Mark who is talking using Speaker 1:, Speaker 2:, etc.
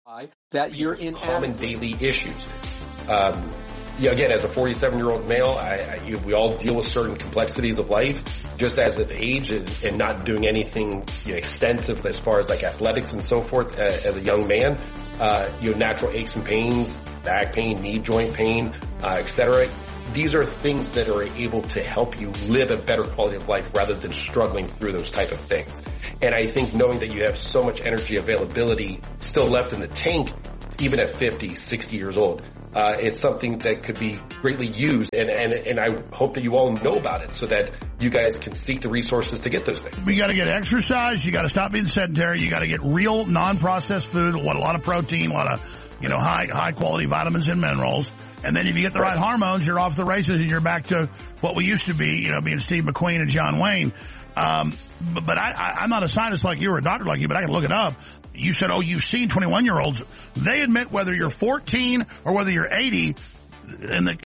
Speaker 1: that you're in
Speaker 2: common daily issues. Again, as a 47-year-old male, we all deal with certain complexities of life, just as of age and not doing anything extensive as far as like athletics and so forth. As a young man, natural aches and pains, back pain, knee joint pain, etc. These are things that are able to help you live a better quality of life rather than struggling through those type of things. And I think knowing that you have so much energy availability still left in the tank, even at 50, 60 years old, it's something that could be greatly used. And I hope that you all know about it so that you guys can seek the resources to get those things.
Speaker 3: We got to get exercise. You got to stop being sedentary. You got to get real non-processed food, a lot of protein, a lot of, high quality vitamins and minerals. And then if you get the right hormones, you're off the races and you're back to what we used to be, being Steve McQueen and John Wayne. But I'm not a scientist like you or a doctor like you, but I can look it up. You said, you've seen 21-year-olds. They admit whether you're 14 or whether you're 80, in the